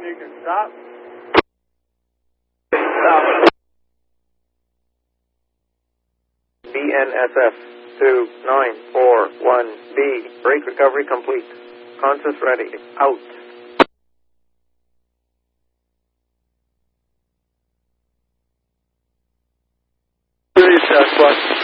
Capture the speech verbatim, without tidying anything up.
you can stop. Stop. B N S F two nine four one B. Brake recovery complete. Conscious ready. Out. Sasquatch.